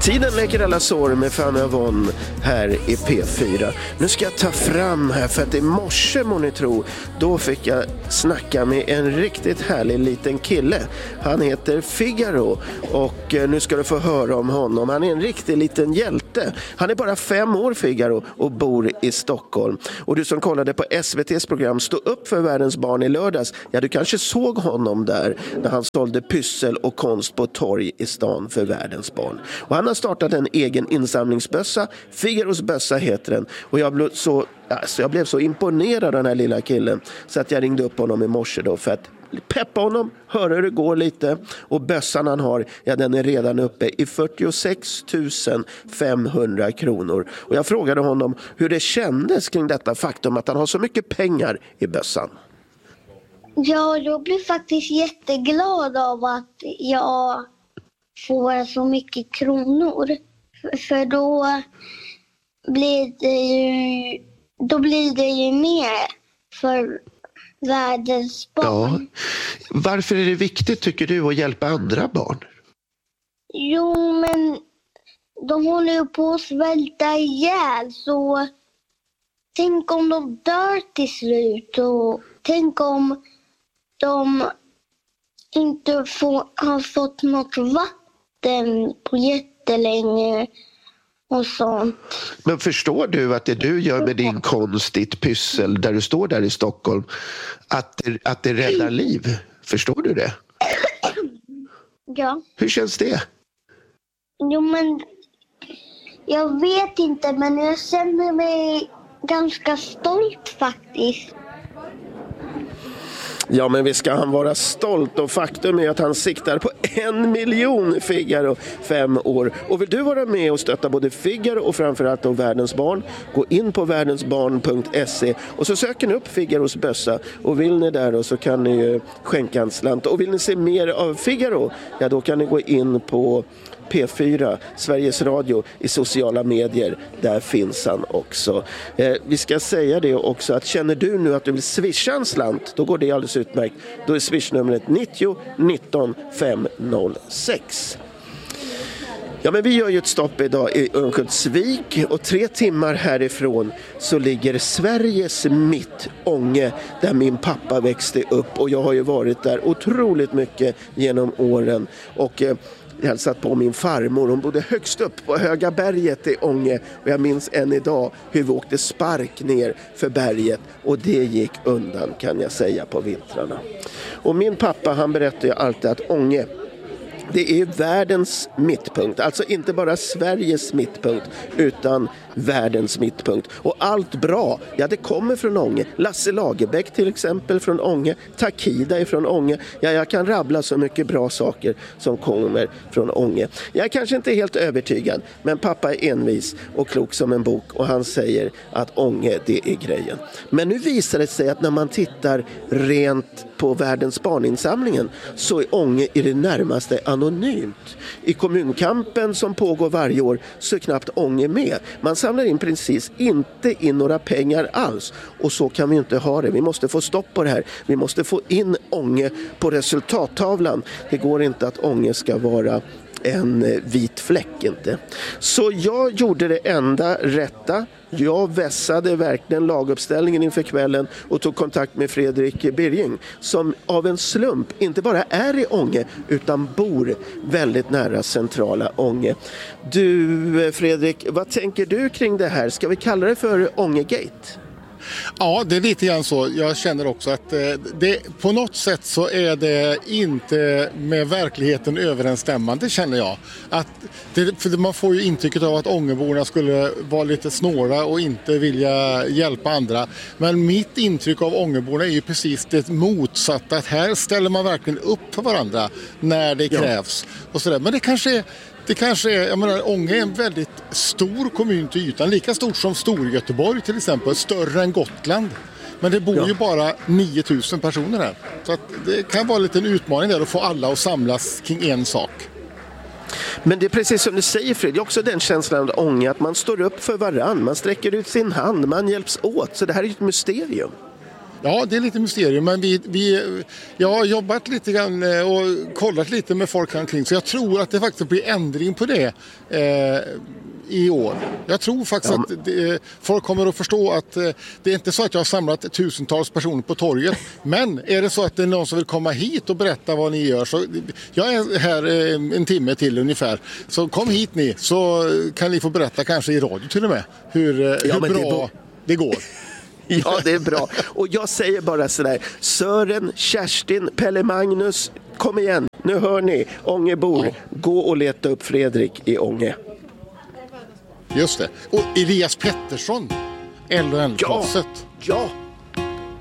Tiden läker alla sår med Fanny Avon här i P4. Nu ska jag ta fram här för att i morse, må ni tro, då fick jag snacka med en riktigt härlig liten kille. Han heter Figaro och nu ska du få höra om honom. Han är en riktig liten hjälte. Han är bara 5 år, Figaro, och bor i Stockholm. Och du som kollade på SVT:s program Stå upp för världens barn i lördags, ja, du kanske såg honom där när han sålde pyssel och konst på torg i stan för världens barn. Och han har startat en egen insamlingsbössa. Figaros bössa heter den. Och jag blev så imponerad av den här lilla killen så att jag ringde upp honom i morse då för att peppa honom, höra hur det går lite. Och bössan han har, ja, den är redan uppe i 46 500 kronor. Och jag frågade honom hur det kändes kring detta faktum att han har så mycket pengar i bössan. Ja, jag blev faktiskt jätteglad av att jag får så mycket kronor. För då blir det ju mer för världens barn. Ja. Varför är det viktigt, tycker du, att hjälpa andra barn? Jo, men de håller ju på att svälta ihjäl, så tänk om de dör till slut och tänk om de inte har fått något vatten på jättelänge och sånt. Men förstår du att det du gör med din konst, ditt pyssel, där du står där i Stockholm, att det räddar liv? Förstår du det? Ja. Hur känns det? Jo, men jag vet inte, men jag känner mig ganska stolt faktiskt. Ja, men vi ska han vara stolt, och faktum är att han siktar på 1 miljon, Figaro, 5 år. Och vill du vara med och stötta både Figaro och framförallt då Världens barn, gå in på världensbarn.se och så söker ni upp Figaros bössa, och vill ni där då så kan ni ju skänka en slant. Och vill ni se mer av Figaro, ja, då kan ni gå in på P4, Sveriges Radio, i sociala medier. Där finns han också. Vi ska säga det också att känner du nu att du vill swisha en slant, då går det alldeles utmärkt. Då är swishnumret 90 19 506. Ja, men vi gör ju ett stopp idag i Örnsköldsvik, och 3 timmar härifrån så ligger Sveriges mitt, Ånge, där min pappa växte upp, och jag har ju varit där otroligt mycket genom åren och hälsat på min farmor. Hon bodde högst upp på Höga berget i Ånge, och jag minns än idag hur vi åkte spark ner för berget, och det gick undan, kan jag säga, på vintrarna. Och min pappa, han berättade ju alltid att Ånge, det är världens mittpunkt, alltså inte bara Sveriges mittpunkt utan världens mittpunkt. Och allt bra, ja, det kommer från Ånge. Lasse Lagerbäck till exempel från Ånge, Takida är från Ånge. Ja, jag kan rabbla så mycket bra saker som kommer från Ånge. Jag är kanske inte helt övertygad, men pappa är envis och klok som en bok, och han säger att Ånge, det är grejen. Men nu visar det sig att när man tittar rent på Världens barninsamlingen så är Ånge i det närmaste anonymt. I kommunkampen som pågår varje år så är knappt Ånge med. Man samlar in precis inte in några pengar alls, och så kan vi inte ha det. Vi måste få stopp på det här. Vi måste få in Ånge på resultattavlan. Det går inte att Ånge ska vara en vit fläck, inte. Så jag gjorde det enda rätta. Jag vässade verkligen laguppställningen inför kvällen och tog kontakt med Fredrik Birging, som av en slump inte bara är i Ånge utan bor väldigt nära centrala Ånge. Du, Fredrik, vad tänker du kring det här? Ska vi kalla det för Ångegate? Ja, det är lite grann så. Jag känner också att det, på något sätt så är det inte med verkligheten överensstämmande, känner jag. För man får ju intrycket av att ångeborna skulle vara lite snåra och inte vilja hjälpa andra. Men mitt intryck av ångeborna är ju precis det motsatta. Att här ställer man verkligen upp för varandra när det krävs. Och sådär. Men det kanske är, jag menar, Ånge är en väldigt stor kommun till ytan, lika stort som Storgöteborg till exempel, större än Gotland. Men det bor ju bara 9000 personer här. Så att det kan vara lite en utmaning där att få alla att samlas kring en sak. Men det är precis som du säger, Fred, det är också den känslan av Ånge, att man står upp för varann, man sträcker ut sin hand, man hjälps åt. Så det här är ju ett mysterium. Ja, det är lite mysterium, men jag har jobbat lite grann och kollat lite med folk omkring, så jag tror att det faktiskt blir ändring på det i år. Jag tror faktiskt att folk kommer att förstå att det är inte så att jag har samlat tusentals personer på torget, men är det så att det är någon som vill komma hit och berätta vad ni gör, så jag är här en timme till ungefär, så kom hit ni, så kan ni få berätta kanske i radio till och med hur bra det går. Ja, det är bra. Och jag säger bara sådär, Sören, Kerstin, Pelle Magnus, kom igen, nu hör ni, Ångebor, gå och leta upp Fredrik i Ånge. Just det. Och Elias Pettersson, LHL-proffset. Ja.